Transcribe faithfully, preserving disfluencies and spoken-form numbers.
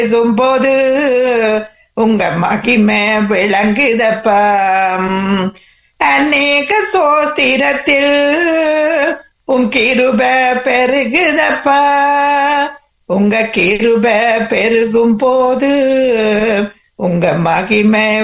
போது உங்க மகிமை விளங்குதப்பா. அநேக சோஸ்திரத்தில் உன் கிருப பெருகுதப்பா. உங்க கிருப பெருகும் போது உங்க மகிமை